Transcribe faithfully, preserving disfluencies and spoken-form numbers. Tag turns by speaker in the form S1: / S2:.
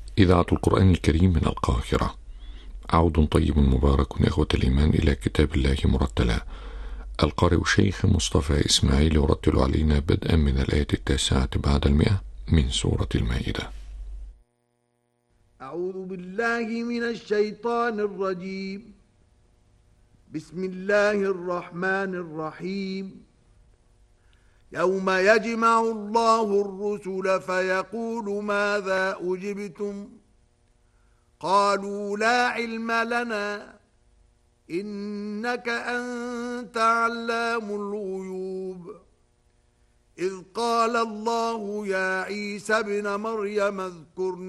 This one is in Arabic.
S1: إذاعة القرآن الكريم من القاهرة. عود طيب مبارك إخوة الإيمان إلى كتاب الله مرتلا. القارئ الشيخ مصطفى إسماعيل يرتل علينا بدءا من الآية التاسعة بعد المئة من سورة المائدة.
S2: أعوذ بالله من الشيطان الرجيم. بسم الله الرحمن الرحيم. يوم يجمع الله الرسل فيقول ماذا أجبتم؟ قالوا لا علم لنا إنك أنت علام الغيوب. إذ قال الله يا عيسى ابن مريم اذكر